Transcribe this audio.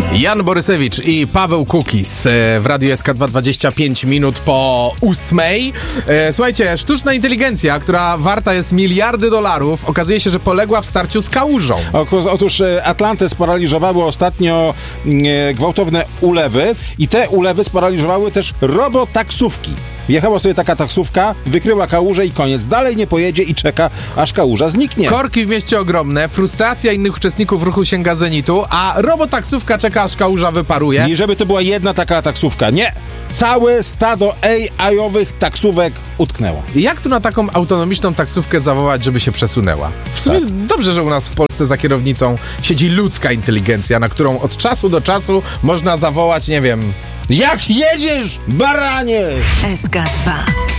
Jan Borysewicz i Paweł Kukis w Radiu SK2 25 minut po 8. Słuchajcie, sztuczna inteligencja, która warta jest miliardy dolarów, okazuje się, że poległa w starciu z kałużą. Otóż Atlantę sparaliżowały ostatnio gwałtowne ulewy i te ulewy sparaliżowały też robotaksówki. Jechała sobie taka taksówka, wykryła kałużę i koniec. Dalej nie pojedzie i czeka, aż kałuża zniknie. Korki w mieście ogromne, frustracja innych uczestników ruchu sięga zenitu, a robotaksówka czeka, aż kałuża wyparuje. I żeby to była jedna taka taksówka. Nie! Całe stado AI-owych taksówek utknęło. Jak tu na taką autonomiczną taksówkę zawołać, żeby się przesunęła? W sumie dobrze, że u nas w Polsce za kierownicą siedzi ludzka inteligencja, na którą od czasu do czasu można zawołać, nie wiem... Jak jedziesz, baranie! SK2